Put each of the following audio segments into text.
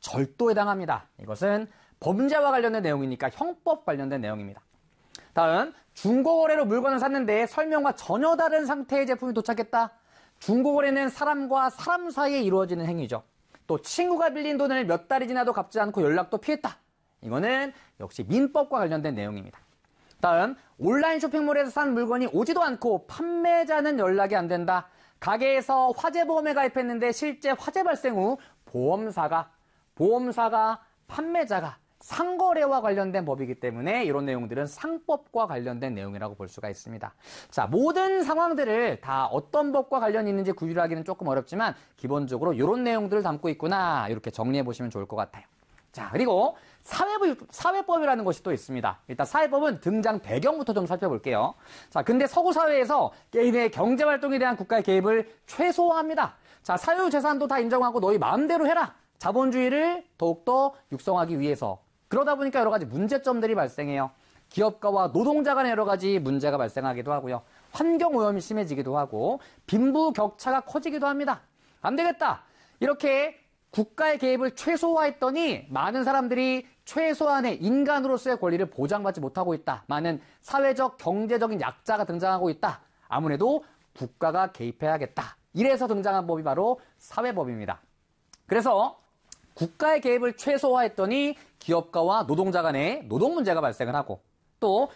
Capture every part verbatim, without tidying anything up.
절도에 해당합니다. 이것은 범죄와 관련된 내용이니까 형법 관련된 내용입니다. 다음, 중고거래로 물건을 샀는데 설명과 전혀 다른 상태의 제품이 도착했다. 중고거래는 사람과 사람 사이에 이루어지는 행위죠. 또 친구가 빌린 돈을 몇 달이 지나도 갚지 않고 연락도 피했다. 이거는 역시 민법과 관련된 내용입니다. 다음, 온라인 쇼핑몰에서 산 물건이 오지도 않고 판매자는 연락이 안 된다. 가게에서 화재보험에 가입했는데 실제 화재 발생 후 보험사가, 보험사가 판매자가 상거래와 관련된 법이기 때문에 이런 내용들은 상법과 관련된 내용이라고 볼 수가 있습니다. 자, 모든 상황들을 다 어떤 법과 관련이 있는지 구별하기는 조금 어렵지만 기본적으로 이런 내용들을 담고 있구나 이렇게 정리해 보시면 좋을 것 같아요. 자, 그리고 사회법, 사회법이라는 것이 또 있습니다. 일단 사회법은 등장 배경부터 좀 살펴볼게요. 자, 근데 서구 사회에서 개인의 경제활동에 대한 국가의 개입을 최소화합니다. 자, 사유재산도 다 인정하고 너희 마음대로 해라. 자본주의를 더욱더 육성하기 위해서. 그러다 보니까 여러 가지 문제점들이 발생해요. 기업가와 노동자 간에 여러 가지 문제가 발생하기도 하고요. 환경오염이 심해지기도 하고 빈부격차가 커지기도 합니다. 안 되겠다. 이렇게 국가의 개입을 최소화했더니 많은 사람들이 최소한의 인간으로서의 권리를 보장받지 못하고 있다. 많은 사회적, 경제적인 약자가 등장하고 있다. 아무래도 국가가 개입해야겠다. 이래서 등장한 법이 바로 사회법입니다. 그래서 국가의 개입을 최소화했더니 기업가와 노동자 간에 노동 문제가 발생을 하고 또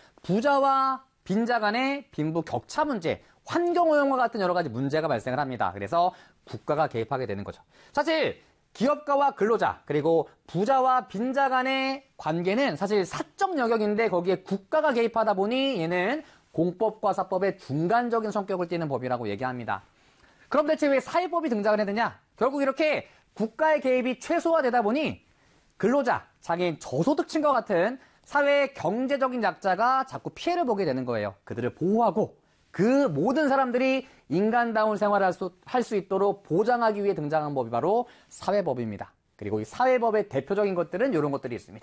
부자와 빈자 간의 빈부 격차 문제, 환경오염과 같은 여러 가지 문제가 발생을 합니다. 그래서 국가가 개입하게 되는 거죠. 사실 기업가와 근로자 그리고 부자와 빈자 간의 관계는 사실 사적 영역인데 거기에 국가가 개입하다 보니 얘는 공법과 사법의 중간적인 성격을 띠는 법이라고 얘기합니다. 그럼 대체 왜 사회법이 등장을 했느냐? 결국 이렇게 국가의 개입이 최소화되다 보니 근로자, 장애인, 저소득층과 같은 사회의 경제적인 약자가 자꾸 피해를 보게 되는 거예요. 그들을 보호하고 그 모든 사람들이 인간다운 생활을 할 수, 할 수 있도록 보장하기 위해 등장한 법이 바로 사회법입니다. 그리고 이 사회법의 대표적인 것들은 이런 것들이 있습니다.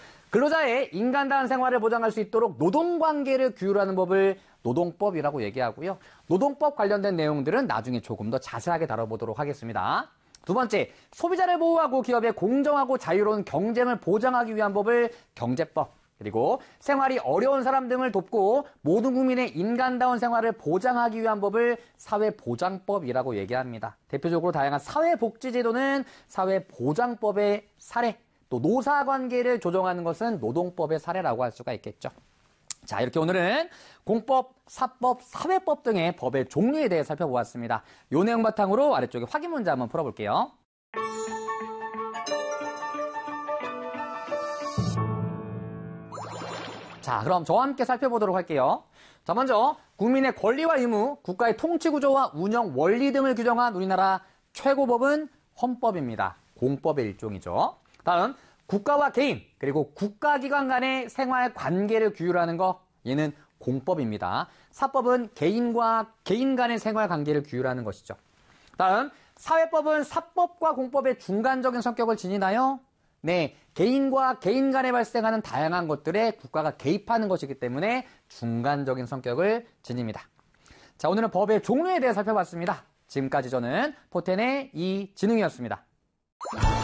근로자의 인간다운 생활을 보장할 수 있도록 노동관계를 규율하는 법을 노동법이라고 얘기하고요. 노동법 관련된 내용들은 나중에 조금 더 자세하게 다뤄보도록 하겠습니다. 두 번째, 소비자를 보호하고 기업의 공정하고 자유로운 경쟁을 보장하기 위한 법을 경제법, 그리고 생활이 어려운 사람 등을 돕고 모든 국민의 인간다운 생활을 보장하기 위한 법을 사회보장법이라고 얘기합니다. 대표적으로 다양한 사회복지제도는 사회보장법의 사례, 또 노사관계를 조정하는 것은 노동법의 사례라고 할 수가 있겠죠. 자, 이렇게 오늘은 공법, 사법, 사회법 등의 법의 종류에 대해 살펴보았습니다. 이 내용 바탕으로 아래쪽에 확인 문제 한번 풀어볼게요. 자, 그럼 저와 함께 살펴보도록 할게요. 자, 먼저 국민의 권리와 의무, 국가의 통치구조와 운영 원리 등을 규정한 우리나라 최고법은 헌법입니다. 공법의 일종이죠. 다음, 국가와 개인, 그리고 국가기관 간의 생활 관계를 규율하는 거, 얘는 공법입니다. 사법은 개인과 개인 간의 생활 관계를 규율하는 것이죠. 다음, 사회법은 사법과 공법의 중간적인 성격을 지니나요? 네, 개인과 개인 간에 발생하는 다양한 것들에 국가가 개입하는 것이기 때문에 중간적인 성격을 지닙니다. 자, 오늘은 법의 종류에 대해 살펴봤습니다. 지금까지 저는 포텐의 이진웅이었습니다.